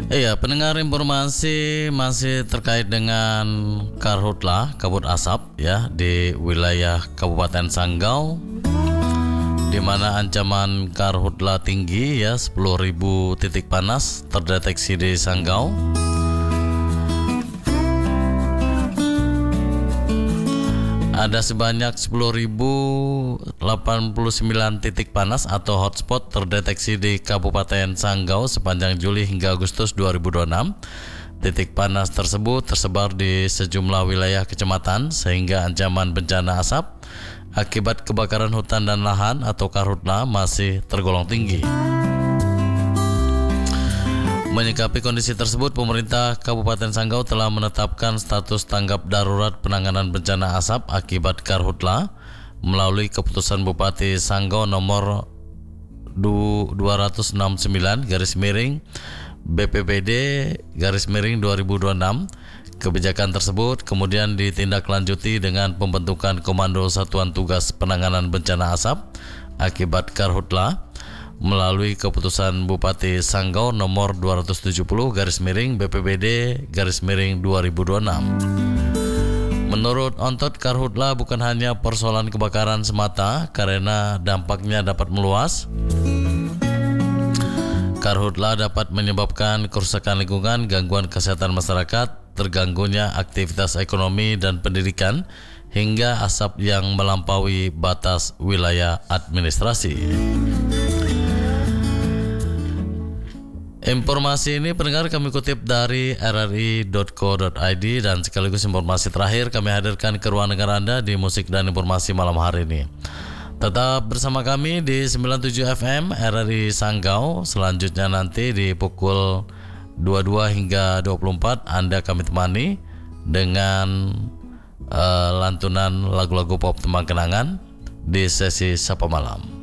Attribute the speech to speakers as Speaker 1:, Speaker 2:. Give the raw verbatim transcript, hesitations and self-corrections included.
Speaker 1: Iya, pendengar, informasi masih terkait dengan karhutla kabut asap ya di wilayah Kabupaten Sanggau, di mana ancaman karhutla tinggi ya sepuluh ribu titik panas terdeteksi di Sanggau. Ada sebanyak sepuluh ribu delapan puluh sembilan titik panas atau hotspot terdeteksi di Kabupaten Sanggau sepanjang Juli hingga Agustus dua ribu dua puluh enam. Titik panas tersebut tersebar di sejumlah wilayah kecamatan sehingga ancaman bencana asap akibat kebakaran hutan dan lahan atau karhutla masih tergolong tinggi. Menyikapi kondisi tersebut, pemerintah Kabupaten Sanggau telah menetapkan status tanggap darurat penanganan bencana asap akibat karhutla melalui keputusan Bupati Sanggau nomor dua ratus enam puluh sembilan garis miring B P B D garis miring dua ribu dua puluh enam. Kebijakan tersebut kemudian ditindaklanjuti dengan pembentukan Komando Satuan Tugas Penanganan Bencana Asap akibat karhutla melalui keputusan Bupati Sanggau nomor dua ratus tujuh puluh garis miring B P B D garis miring dua ribu dua puluh enam. Menurut Ontot, karhutla bukan hanya persoalan kebakaran semata karena dampaknya dapat meluas. Karhutla dapat menyebabkan kerusakan lingkungan, gangguan kesehatan masyarakat, terganggunya aktivitas ekonomi dan pendidikan, hingga asap yang melampaui batas wilayah administrasi. Informasi ini pendengar kami kutip dari r r i dot co dot i d dan sekaligus informasi terakhir kami hadirkan ke ruang dengar Anda di musik dan informasi malam hari ini. Tetap bersama kami di sembilan puluh tujuh F M R R I Sanggau. Selanjutnya nanti di pukul dua puluh dua hingga dua puluh empat Anda kami temani dengan uh, lantunan lagu-lagu pop tembang kenangan di sesi Sapa Malam.